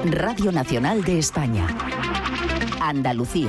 Radio Nacional de España. Andalucía.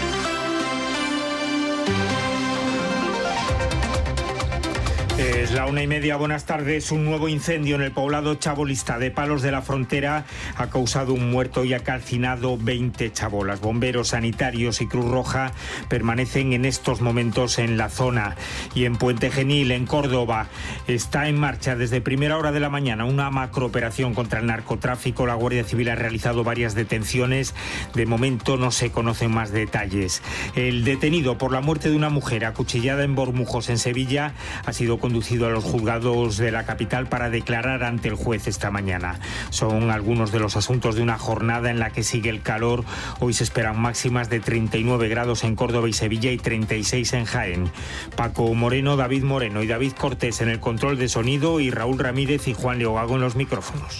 Es la 1:30, buenas tardes. Un nuevo incendio en el poblado chabolista de Palos de la Frontera ha causado un muerto y ha calcinado 20 chabolas. Bomberos, sanitarios y Cruz Roja permanecen en estos momentos en la zona. Y en Puente Genil, en Córdoba, está en marcha desde primera hora de la mañana una macrooperación contra el narcotráfico. La Guardia Civil ha realizado varias detenciones. De momento no se conocen más detalles. El detenido por la muerte de una mujer acuchillada en Bormujos, en Sevilla, ha sido conducido a los juzgados de la capital para declarar ante el juez esta mañana. Son algunos de los asuntos de una jornada en la que sigue el calor. Hoy se esperan máximas de 39 grados en Córdoba y Sevilla y 36 en Jaén. Paco Moreno, David Moreno y David Cortés en el control de sonido y Raúl Ramírez y Juan Leogago en los micrófonos.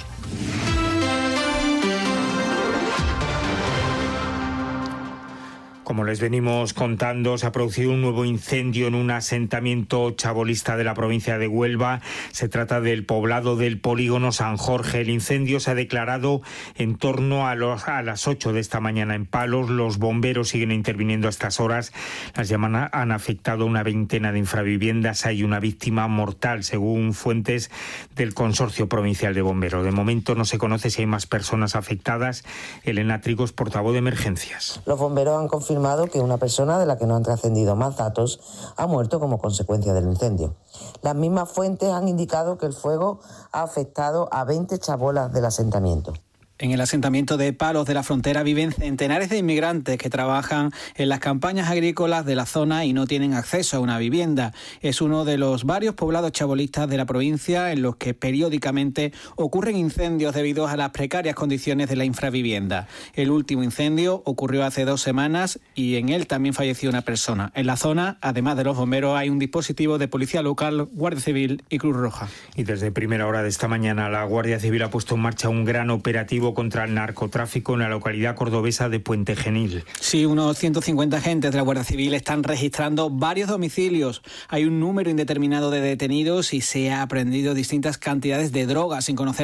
Como les venimos contando, se ha producido un nuevo incendio en un asentamiento chabolista de la provincia de Huelva. Se trata del poblado del polígono San Jorge. El incendio se ha declarado en torno a las 8 de esta mañana en Palos. Los bomberos siguen interviniendo a estas horas. Las llamas han afectado a una veintena de infraviviendas. Hay una víctima mortal, según fuentes del Consorcio Provincial de Bomberos. De momento no se conoce si hay más personas afectadas. Elena Trigos, portavoz de Emergencias. Los bomberos han confirmado que una persona, de la que no han trascendido más datos, ha muerto como consecuencia del incendio. Las mismas fuentes han indicado que el fuego ha afectado a 20 chabolas del asentamiento. En el asentamiento de Palos de la Frontera viven centenares de inmigrantes que trabajan en las campañas agrícolas de la zona y no tienen acceso a una vivienda. Es uno de los varios poblados chabolistas de la provincia en los que periódicamente ocurren incendios debido a las precarias condiciones de la infravivienda. El último incendio ocurrió hace 2 semanas y en él también falleció una persona. En la zona, además de los bomberos, hay un dispositivo de policía local, Guardia Civil y Cruz Roja. Y desde primera hora de esta mañana la Guardia Civil ha puesto en marcha un gran operativo contra el narcotráfico en la localidad cordobesa de Puente Genil. Sí, unos 150 agentes de la Guardia Civil están registrando varios domicilios. Hay un número indeterminado de detenidos y se ha aprehendido distintas cantidades de drogas sin conocer